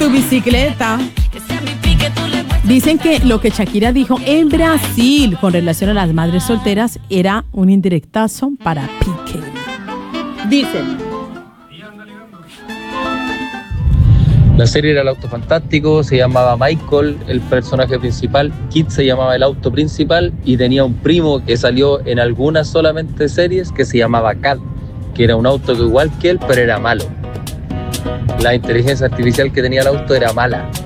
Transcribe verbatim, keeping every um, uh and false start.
tu bicicleta. Dicen que lo que Shakira dijo en Brasil con relación a las madres solteras era un indirectazo para Piqué. Dicen. La serie era El Auto Fantástico, se llamaba Michael, el personaje principal, Kit se llamaba el auto principal y tenía un primo que salió en algunas solamente series que se llamaba Cat, que era un auto que igual que él, pero era malo. La inteligencia artificial que tenía el auto era mala.